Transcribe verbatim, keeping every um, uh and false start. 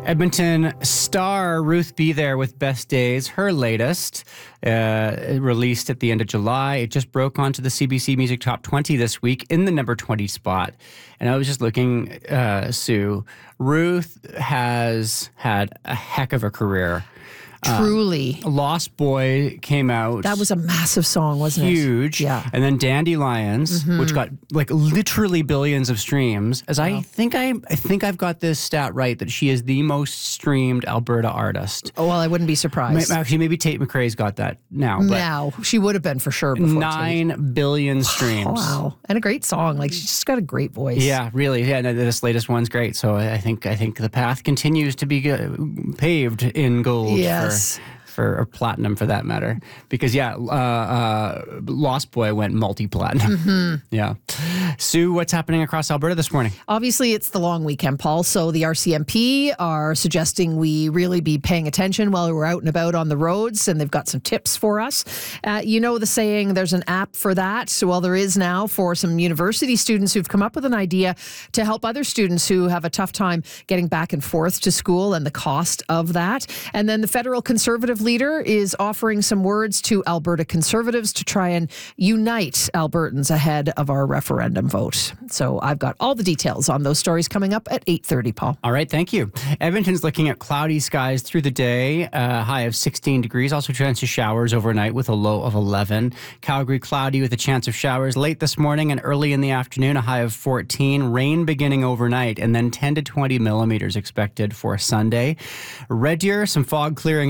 Edmonton star Ruth B. there with Best Days, her latest, uh, released at the end of July. It just broke onto the C B C Music Top twenty this week in the number twenty spot. And I was just looking, uh, Sue, Ruth has had a heck of a career. Truly. Um, Lost Boy came out. That was a massive song, wasn't huge, it? Huge. Yeah. And then Dandelions, mm-hmm. which got like literally billions of streams. As wow. I think I I think I've got this stat right, that she is the most streamed Alberta artist. Oh, well, I wouldn't be surprised. Actually, maybe Tate McRae's got that now. But now. She would have been for sure before Nine Tate. billion streams. Wow. And a great song. Like, she's just got a great voice. Yeah, really. Yeah, no, this latest one's great. So I think I think the path continues to be uh, paved in gold. Yes. For, For, or platinum for that matter. Because, yeah, uh, uh, Lost Boy went multi-platinum. Mm-hmm. Yeah. Sue, what's happening across Alberta this morning? Obviously, it's the long weekend, Paul. So the R C M P are suggesting we really be paying attention while we're out and about on the roads, and they've got some tips for us. Uh, you know the saying, there's an app for that. So, well, there is now for some university students who've come up with an idea to help other students who have a tough time getting back and forth to school and the cost of that. And then the federal Conservative leader is offering some words to Alberta Conservatives to try and unite Albertans ahead of our referendum vote. So I've got all the details on those stories coming up at eight thirty, Paul. All right, thank you. Edmonton's looking at cloudy skies through the day, uh, high of sixteen degrees, also chance of showers overnight with a low of eleven. Calgary, cloudy with a chance of showers late this morning and early in the afternoon, a high of fourteen. Rain beginning overnight, and then ten to twenty millimeters expected for Sunday. Red Deer, some fog clearing